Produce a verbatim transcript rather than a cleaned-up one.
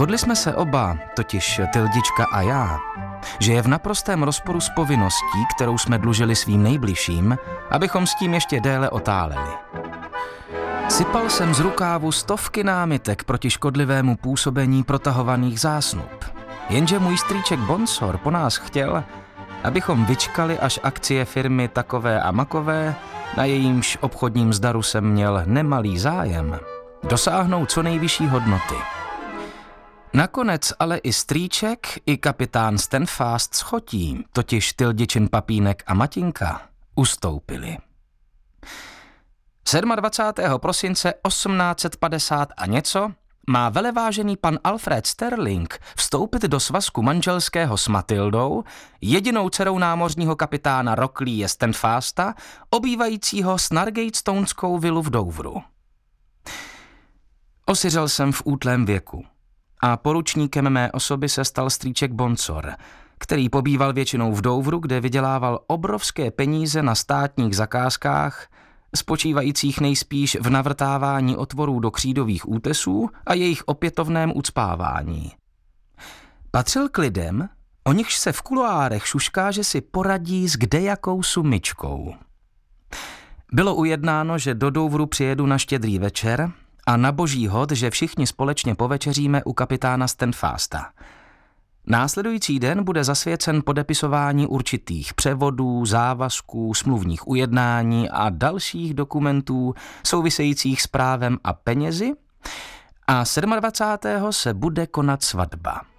Shodli jsme se oba, totiž Tildička a já, že je v naprostém rozporu s povinností, kterou jsme dlužili svým nejbližším, abychom s tím ještě déle otáleli. Sypal jsem z rukávu stovky námitek proti škodlivému působení protahovaných zásnub, jenže můj strýček Bonsor po nás chtěl, abychom vyčkali, až akcie firmy takové a makové, na jejímž obchodním zdaru jsem měl nemalý zájem, dosáhnou co nejvyšší hodnoty. Nakonec ale i strýček, i kapitán Stanfast s chotí, totiž Tildičin papínek a Matinka, ustoupili. dvacátého sedmého prosince osmnáct set padesát a něco má velevážený pan Alfred Sterling vstoupit do svazku manželského s Matildou, jedinou dcerou námořního kapitána Rockleye Stanfasta, obývajícího Snargatestonskou vilu v Douvru. Osiřel jsem v útlém věku a poručníkem mé osoby se stal strýček Bonsor, který pobýval většinou v Douvru, kde vydělával obrovské peníze na státních zakázkách, spočívajících nejspíš v navrtávání otvorů do křídových útesů a jejich opětovném ucpávání. Patřil k lidem, o nichž se v kuloárech šušká, že si poradí s kdejakou sumičkou. Bylo ujednáno, že do Douvru přijedu na Štědrý večer a na boží hod, že všichni společně povečeříme u kapitána Stanfasta. Následující den bude zasvěcen podepisování určitých převodů, závazků, smluvních ujednání a dalších dokumentů souvisejících s právem a penězi a dvacátého sedmého se bude konat svatba.